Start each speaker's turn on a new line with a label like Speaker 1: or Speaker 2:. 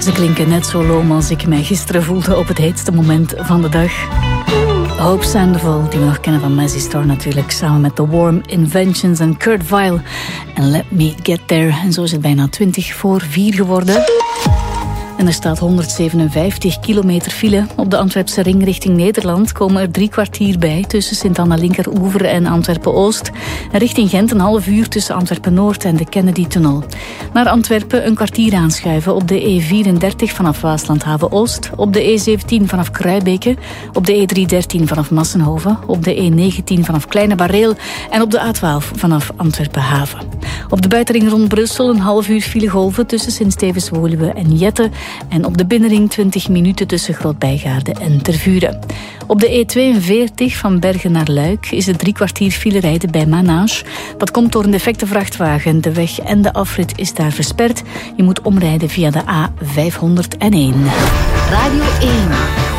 Speaker 1: Ze klinken net zo loom als ik mij gisteren voelde op het heetste moment van de dag. Hope Sandoval, die we nog kennen van Mazzy Star natuurlijk, samen met The Warm Inventions en Kurt Vile. En Let Me Get There. En zo is het bijna 4:20 geworden. En er staat 157 kilometer file. Op de Antwerpse ring richting Nederland komen er 3 kwartier bij tussen Sint-Anna Linkeroever en Antwerpen-Oost. En richting Gent een half uur tussen Antwerpen-Noord en de Kennedy-tunnel. Naar Antwerpen een kwartier aanschuiven op de E34 vanaf Waaslandhaven-Oost, op de E17 vanaf Kruibeke, op de E313 vanaf Massenhoven, op de E19 vanaf Kleine Bareel en op de A12 vanaf Antwerpen-Haven. Op de buitenring rond Brussel een half uur filegolven tussen Sint-Stevens-Woluwe en Jette. En op de binnenring 20 minuten tussen Groot-Bijgaarde en Tervuren. Op de E42 van Bergen naar Luik is het 3 kwartier file rijden bij Manage. Dat komt door een defecte vrachtwagen. De weg en de afrit is daar versperd. Je moet omrijden via de A501.
Speaker 2: Radio 1.